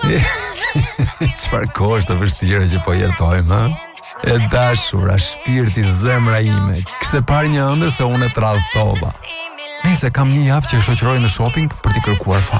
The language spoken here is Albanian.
Çfarë kohë është të vështirë që po jetojmë, ha? E dashura, shpirti, zemra ime, kishte parë një ëndër se unë e tradhtova. Nëse kam një javë që e shoqëroj në shopping për t'i kërkuar